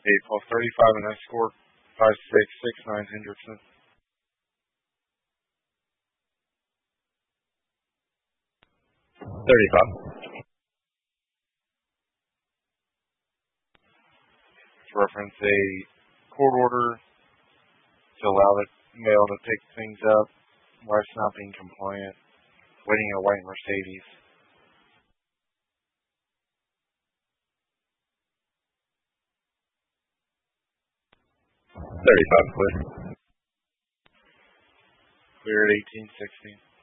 8 12 35 and escort 5669 Hendrickson. 35. Reference a court order to allow the male to pick things up. Wife's not being compliant. Waiting a white Mercedes. 35, please. Clear at 1816.